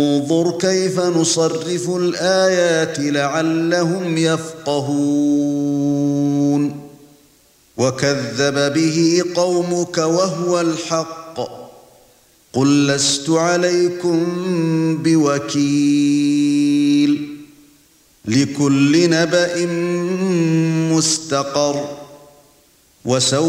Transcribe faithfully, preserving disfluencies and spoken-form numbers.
انظُرْ كَيْفَ نُصَرِّفُ الْآيَاتِ لَعَلَّهُمْ يَفْقَهُونَ وَكَذَّبَ بِهِ قَوْمُكَ وَهُوَ الْحَقُّ قُل لَّسْتُ عَلَيْكُمْ بِوَكِيلٍ لِكُلِّ نَبَإٍ مُسْتَقَرٌّ وَسَوْفَ